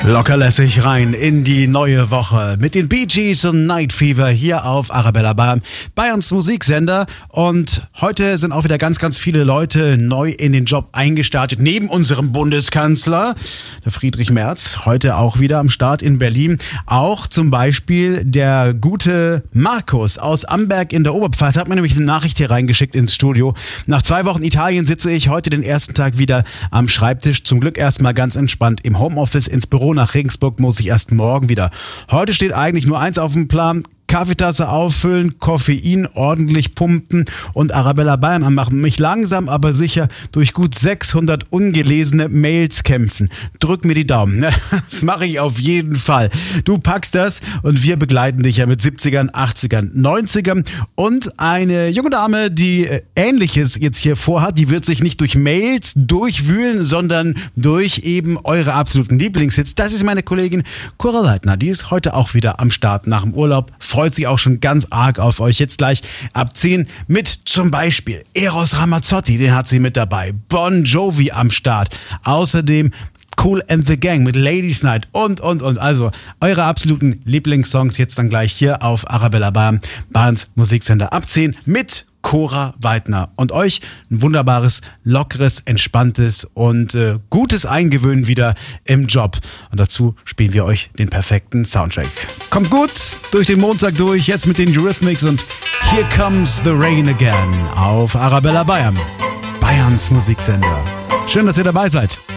Lockerlässig rein in die neue Woche mit den Bee Gees und Night Fever hier auf Arabella Bayern, Bayerns Musiksender. Und heute sind auch wieder ganz, ganz viele Leute neu in den Job eingestartet. Neben unserem Bundeskanzler, der Friedrich Merz, heute auch wieder am Start in Berlin. Auch zum Beispiel der gute Markus aus Amberg in der Oberpfalz hat mir nämlich eine Nachricht hier reingeschickt ins Studio. Nach 2 Wochen Italien sitze ich heute den ersten Tag wieder am Schreibtisch. Zum Glück erstmal ganz entspannt im Homeoffice. Ins Büro nach Regensburg muss ich erst morgen wieder. Heute steht eigentlich nur eins auf dem Plan: Kaffeetasse auffüllen, Koffein ordentlich pumpen und Arabella Bayern anmachen. Mich langsam aber sicher durch gut 600 ungelesene Mails kämpfen. Drück mir die Daumen. Das mache ich auf jeden Fall. Du packst das und wir begleiten dich ja mit 70ern, 80ern, 90ern. Und eine junge Dame, die Ähnliches jetzt hier vorhat, die wird sich nicht durch Mails durchwühlen, sondern durch eben eure absoluten Lieblingshits. Das ist meine Kollegin Cora Leitner. Die ist heute auch wieder am Start nach dem Urlaub. Freut sich auch schon ganz arg auf euch. Jetzt gleich ab 10 mit zum Beispiel Eros Ramazzotti, den hat sie mit dabei. Bon Jovi am Start. Außerdem Kool and the Gang mit Ladies Night und. Also eure absoluten Lieblingssongs jetzt dann gleich hier auf Arabella Bayern, Bayerns Musiksender ab 10 mit Cora Weidner. Und euch ein wunderbares, lockeres, entspanntes und gutes Eingewöhnen wieder im Job. Und dazu spielen wir euch den perfekten Soundtrack. Kommt gut durch den Montag durch, jetzt mit den Eurythmics und Here Comes the Rain Again auf Arabella Bayern, Bayerns Musiksender. Schön, dass ihr dabei seid.